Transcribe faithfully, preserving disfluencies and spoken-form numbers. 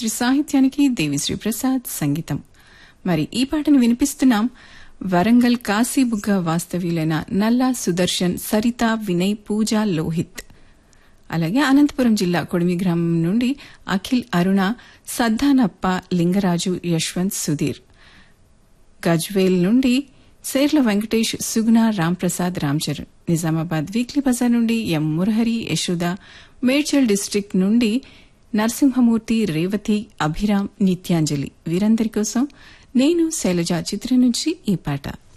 శాస్త్రి సాహిత్యానికి దేవిశ్రీ ప్రసాద్ సంగీతం. మరి ఈ పాటను వినిపిస్తున్నాం వరంగల్ కాశీబుగ్గ వాస్తవ్యులైన నల్లా సుదర్శన్, సరిత, వినయ్, పూజ, లోహిత్. అలాగే అనంతపురం జిల్లా కొడిమి గ్రామం నుండి అఖిల్, అరుణ, సద్దానప్ప, లింగరాజు, యశ్వంత్, సుధీర్. గజ్వేల్ నుండి సేర్ల వెంకటేష్, సుగుణ, రాంప్రసాద్, రామ్చరణ్. నిజామాబాద్ వీక్లీ బజార్ నుండి ఎం మురహరి, యశోద. మేడ్చల్ డిస్టిక్ నుండి నరసింహమూర్తి, రేవతి, అభిరామ్, నిత్యాంజలి. వీరందరి కోసం నేను శైలజ చిత్రం నుంచి ఈ పాట.